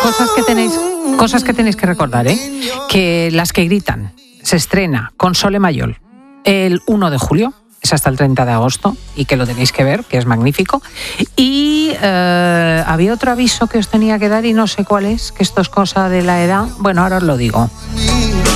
cosas que tenéis que recordar, que Las que gritan se estrena con Sole Mayol el 1 de julio, es hasta el 30 de agosto, y que lo tenéis que ver, que es magnífico. Y había otro aviso que os tenía que dar y no sé cuál es, que esto es cosa de la edad. Bueno, ahora os lo digo.